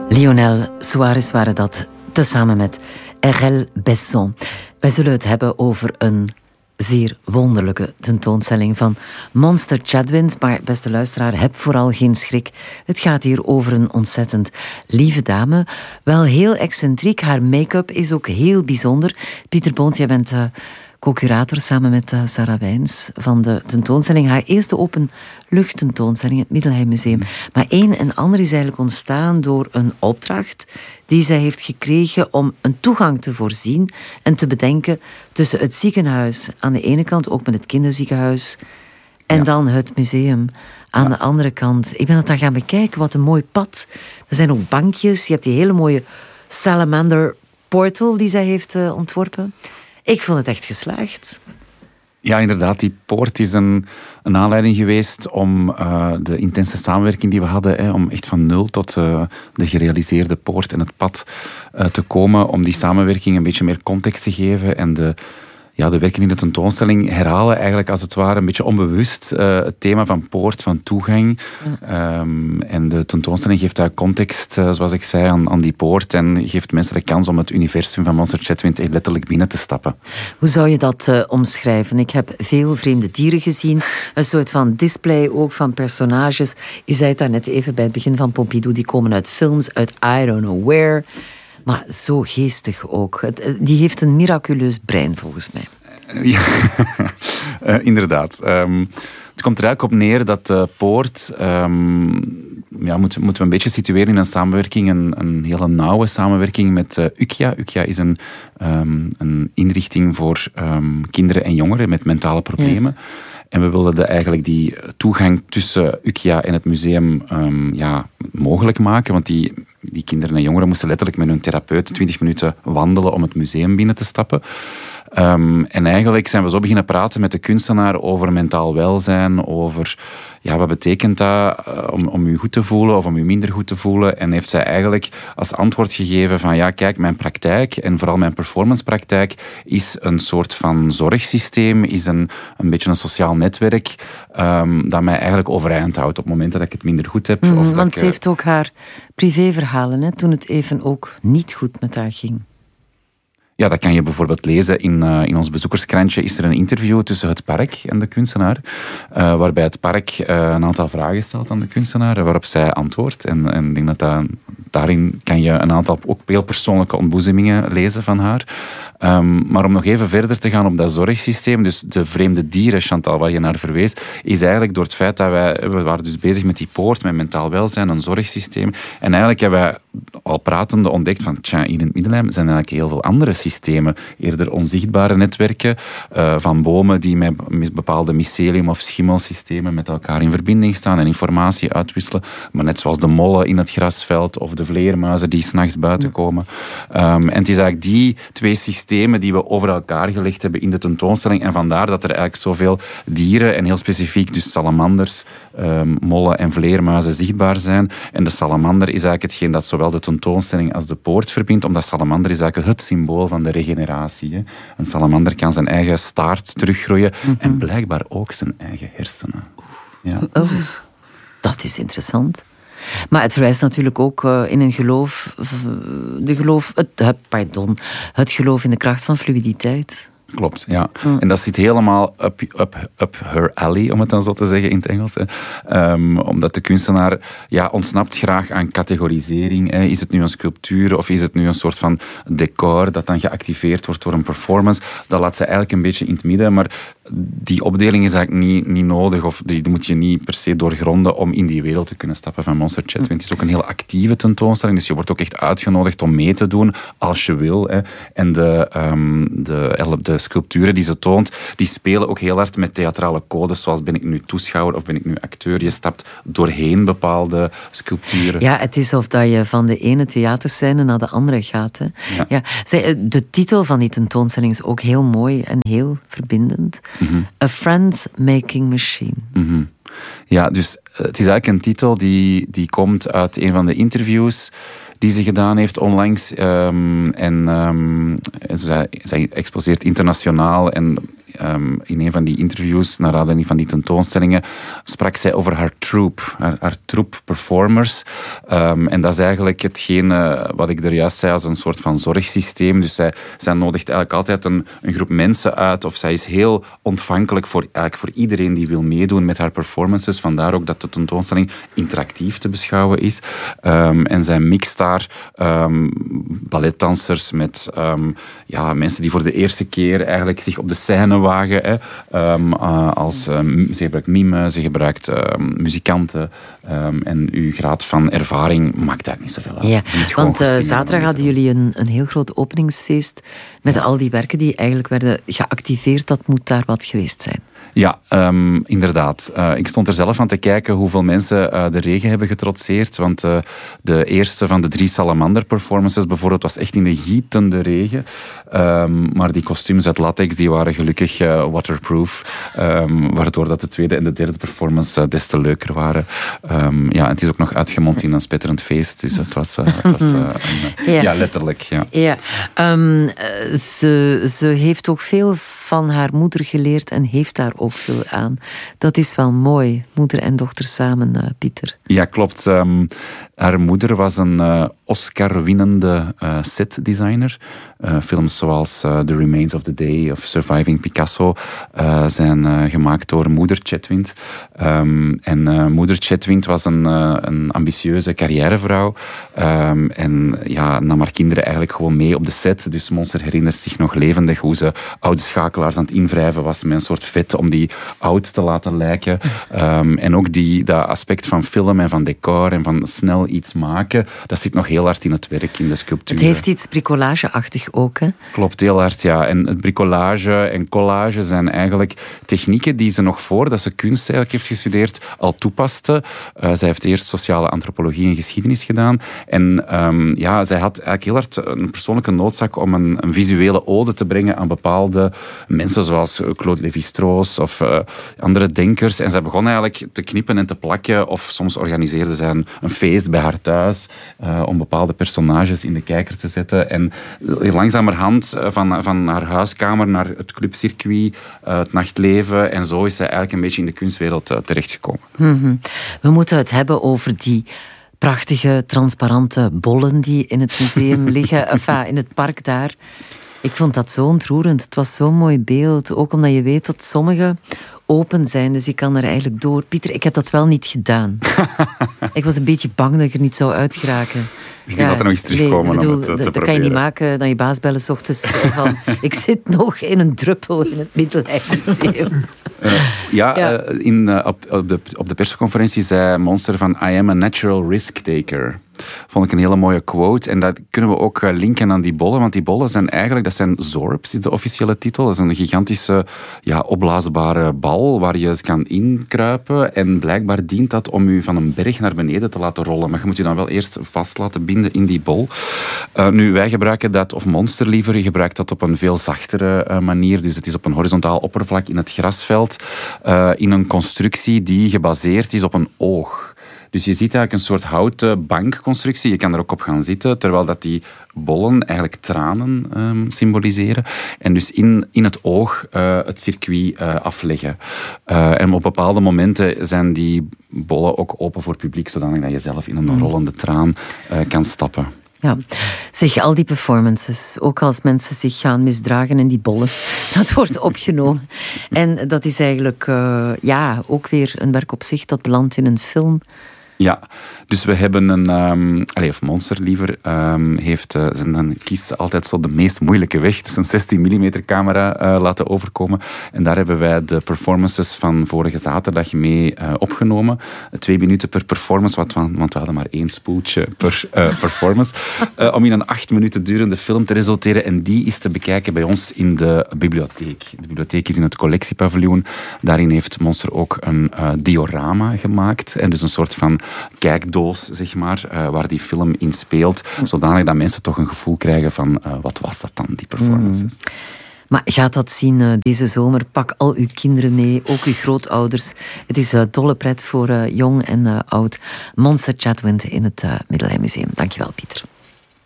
Lionel Soares waren dat, tezamen met R.L. Besson. Wij zullen het hebben over een zeer wonderlijke tentoonstelling van Monster Chatwin. Maar beste luisteraar, heb vooral geen schrik. Het gaat hier over een ontzettend lieve dame. Wel heel excentriek. Haar make-up is ook heel bijzonder. Pieter Boont, jij bent co-curator samen met Sarah Wijns van de tentoonstelling. Haar eerste openluchttentoonstelling, het Middelheim Museum. Maar een en ander is eigenlijk ontstaan door een opdracht die zij heeft gekregen om een toegang te voorzien en te bedenken tussen het ziekenhuis aan de ene kant, ook met het kinderziekenhuis, en dan het museum aan de andere kant. Ik ben dat dan gaan bekijken, wat een mooi pad. Er zijn ook bankjes, je hebt die hele mooie salamander portal die zij heeft ontworpen. Ik vond het echt geslaagd. Ja, inderdaad. Die poort is een aanleiding geweest om de intense samenwerking die we hadden, om echt van nul tot de gerealiseerde poort en het pad te komen, om die samenwerking een beetje meer context te geven en de werken in de tentoonstelling herhalen eigenlijk als het ware een beetje onbewust het thema van poort, van toegang. En de tentoonstelling geeft daar context, zoals ik zei, aan die poort en geeft mensen de kans om het universum van Monster Chatwin echt letterlijk binnen te stappen. Hoe zou je dat omschrijven? Ik heb veel vreemde dieren gezien, een soort van display ook van personages. Je zei het daar net even bij het begin van Pompidou, die komen uit films, uit I don't know where. Maar zo geestig ook. Die heeft een miraculeus brein, volgens mij. Ja, inderdaad. Het komt er eigenlijk op neer dat de poort moeten we een beetje situeren in een samenwerking, een hele nauwe samenwerking met UKIA. UKIA is een inrichting voor kinderen en jongeren met mentale problemen. Ja. En we wilden eigenlijk die toegang tussen UKIA en het museum mogelijk maken, want die kinderen en jongeren moesten letterlijk met hun therapeut 20 minuten wandelen om het museum binnen te stappen. En eigenlijk zijn we zo beginnen praten met de kunstenaar over mentaal welzijn, over wat betekent dat om je goed te voelen of om je minder goed te voelen. En heeft zij eigenlijk als antwoord gegeven van kijk, mijn praktijk en vooral mijn performancepraktijk is een soort van zorgsysteem, is een beetje een sociaal netwerk dat mij eigenlijk overeind houdt op momenten dat ik het minder goed heb. Want ze heeft ook haar privéverhalen, toen het even ook niet goed met haar ging. Ja, dat kan je bijvoorbeeld lezen in ons bezoekerskrantje. Is er een interview tussen het park en de kunstenaar, waarbij het park een aantal vragen stelt aan de kunstenaar, waarop zij antwoordt. En ik denk dat daarin kan je een aantal ook heel persoonlijke ontboezemingen lezen van haar. Maar om nog even verder te gaan op dat zorgsysteem, dus de vreemde dieren, Chantal, waar je naar verwees, is eigenlijk door het feit dat we waren dus bezig met die poort, met mentaal welzijn, een zorgsysteem. En eigenlijk hebben wij al pratende ontdekt van, in het Middelheim zijn eigenlijk heel veel andere systemen, eerder onzichtbare netwerken van bomen die met bepaalde mycelium- of schimmelsystemen met elkaar in verbinding staan en informatie uitwisselen. Maar net zoals de mollen in het grasveld of de vleermuizen die 's nachts buiten komen. En het is eigenlijk die twee systemen die we over elkaar gelegd hebben in de tentoonstelling. En vandaar dat er eigenlijk zoveel dieren, en heel specifiek dus salamanders, mollen en vleermuizen zichtbaar zijn. En de salamander is eigenlijk hetgeen dat zowel de tentoonstelling als de poort verbindt, omdat salamander is eigenlijk het symbool van de regeneratie. Hè. Een salamander kan zijn eigen staart teruggroeien en blijkbaar ook zijn eigen hersenen. Ja. Oh, dat is interessant. Maar het verwijst natuurlijk ook in een geloof, het geloof in de kracht van fluiditeit. Klopt, ja. En dat zit helemaal up her alley, om het dan zo te zeggen in het Engels. Omdat de kunstenaar ontsnapt graag aan categorisering. Is het nu een sculptuur of is het nu een soort van decor dat dan geactiveerd wordt door een performance? Dat laat ze eigenlijk een beetje in het midden. Maar die opdeling is eigenlijk niet nodig of die moet je niet per se doorgronden om in die wereld te kunnen stappen van Monster Chatwin. Het is ook een heel actieve tentoonstelling, dus je wordt ook echt uitgenodigd om mee te doen als je wil. En de sculpturen die ze toont, die spelen ook heel hard met theatrale codes, zoals ben ik nu toeschouwer of ben ik nu acteur. Je stapt doorheen bepaalde sculpturen. Ja, het is of dat je van de ene theaterscène naar de andere gaat. Hè. Ja. De titel van die tentoonstelling is ook heel mooi en heel verbindend. A Friend-Making Machine. Ja, dus het is eigenlijk een titel die komt uit een van de interviews die ze gedaan heeft onlangs. Zij exposeert internationaal en in een van die interviews, naar aanleiding van die tentoonstellingen, sprak zij over haar troep, haar troep performers. En dat is eigenlijk hetgene wat ik er juist zei als een soort van zorgsysteem. Dus zij nodigt eigenlijk altijd een groep mensen uit, of zij is heel ontvankelijk voor iedereen die wil meedoen met haar performances. Vandaar ook dat de tentoonstelling interactief te beschouwen is. En zij mixt daar balletdansers met mensen die voor de eerste keer eigenlijk zich op de scène wagen. Ze gebruikt mime, ze gebruikt muzikanten. En uw graad van ervaring maakt daar niet zoveel uit. Ja, want zaterdag hadden jullie een heel groot openingsfeest met al die werken die eigenlijk werden geactiveerd. Dat moet daar wat geweest zijn. Ja, inderdaad. Ik stond er zelf aan te kijken hoeveel mensen de regen hebben getrotseerd. Want de eerste van de 3 salamander-performances bijvoorbeeld was echt in de gietende regen. Maar die kostuums uit latex die waren gelukkig waterproof. Waardoor dat de tweede en de derde performance des te leuker waren. Het is ook nog uitgemond in een spetterend feest. Dus het was letterlijk. Ja. Ze heeft ook veel van haar moeder geleerd en heeft daar ook veel aan. Dat is wel mooi, moeder en dochter samen, Pieter. Ja, klopt. Haar moeder was een Oscar-winnende setdesigner. Films zoals The Remains of the Day of Surviving Picasso zijn gemaakt door moeder Chetwynd. Moeder Chetwynd was een ambitieuze carrièrevrouw. Nam haar kinderen eigenlijk gewoon mee op de set. Dus Monster herinnert zich nog levendig hoe ze oude schakelaars aan het invrijven was met een soort vet om die oud te laten lijken. En ook dat aspect van film en van decor en van snel iets maken, dat zit nog heel hard in het werk, in de sculptuur. Het heeft iets bricolageachtig ook, hè? Klopt, heel hard, ja. En het bricolage en collage zijn eigenlijk technieken die ze nog voordat ze kunst eigenlijk heeft gestudeerd al toepaste. Zij heeft eerst sociale antropologie en geschiedenis gedaan. En zij had eigenlijk heel hard een persoonlijke noodzaak om een visuele ode te brengen aan bepaalde mensen zoals Claude Lévi-Strauss of andere denkers. En zij begon eigenlijk te knippen en te plakken, of soms organiseerde zij een feest bij haar thuis om bepaalde personages in de kijker te zetten. En langzamerhand van haar huiskamer naar het clubcircuit, het nachtleven, en zo is zij eigenlijk een beetje in de kunstwereld terechtgekomen. Mm-hmm. We moeten het hebben over die prachtige, transparante bollen die in het museum liggen, in het park daar. Ik vond dat zo ontroerend. Het was zo'n mooi beeld. Ook omdat je weet dat sommige open zijn, dus je kan er eigenlijk door. Pieter, ik heb dat wel niet gedaan. Ik was een beetje bang dat ik er niet zou uitgeraken. Je kunt altijd nog eens terugkomen om het te proberen. Dat kan je niet maken, dan je baas bellen 's ochtends van ik zit nog in een druppel in het Middeleimuseum. Op de persconferentie zei Monster van I am a natural risk taker. Vond ik een hele mooie quote. En dat kunnen we ook linken aan die bollen. Want die bollen zijn eigenlijk, dat zijn Zorbs, is de officiële titel. Dat is een gigantische opblaasbare bal waar je kan inkruipen. En blijkbaar dient dat om u van een berg naar beneden te laten rollen. Maar je moet je dan wel eerst vast laten binden in die bol. Nu, wij gebruiken dat, of Monster liever, je gebruikt dat op een veel zachtere manier. Dus het is op een horizontaal oppervlak in het grasveld. In een constructie die gebaseerd is op een oog. Dus je ziet eigenlijk een soort houten bankconstructie. Je kan er ook op gaan zitten, terwijl dat die bollen eigenlijk tranen symboliseren. En dus in het oog het circuit afleggen. En op bepaalde momenten zijn die bollen ook open voor het publiek, zodanig dat je zelf in een rollende traan kan stappen. Ja, zeg, al die performances, ook als mensen zich gaan misdragen in die bollen, dat wordt opgenomen. En dat is eigenlijk ook weer een werk op zich dat belandt in een film. Ja, dus we hebben of Monster liever, dan kiest ze altijd zo de meest moeilijke weg. Dus een 16 mm camera laten overkomen. En daar hebben wij de performances van vorige zaterdag mee opgenomen. 2 minuten per performance, want we hadden maar 1 spoeltje per performance. Om in een 8 minuten durende film te resulteren. En die is te bekijken bij ons in de bibliotheek. De bibliotheek is in het collectiepaviljoen. Daarin heeft Monster ook een diorama gemaakt. En dus een soort van kijkdoos, zeg maar, waar die film in speelt, zodanig dat mensen toch een gevoel krijgen van wat was dat dan, die performances. Maar gaat dat zien deze zomer? Pak al uw kinderen mee, ook uw grootouders. Het is dolle pret voor jong en oud. Monster Chatwynd in het Middeleimuseum. Dankjewel, Pieter.